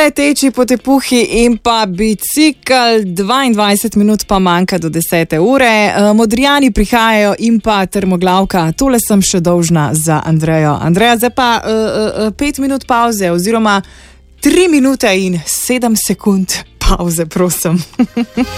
Leteči potepuhi in pa bicikl, 22 minut pa manjka do 10. ure. Modrijani prihajajo in pa Trmoglavka. Tole sem še dolžna za Andrejo. Andreja, zdaj pa 5 minut pauze oziroma 3 minute in 7 sekund pauze, prosim.